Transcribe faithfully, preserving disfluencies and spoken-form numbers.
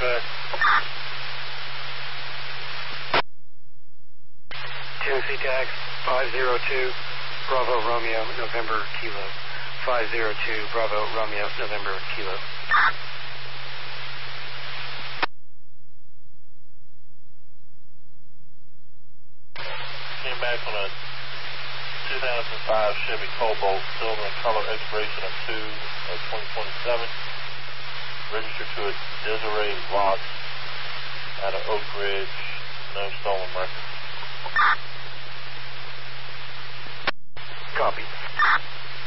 Dispatch. Tennessee Tax five zero two, Bravo Romeo, November Kilo. five zero two, Bravo Romeo, November Kilo. Came back on a two thousand five Chevy Cobalt, silver in color, expiration of two of twenty twenty-seven. Registered to a Desiree Rock out of Oak Ridge, no stolen records. Copy.